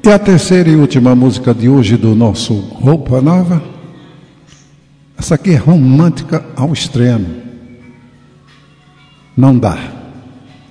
E a terceira e última música de hoje do nosso Roupa Nova. Essa aqui é romântica ao extremo. Não dá.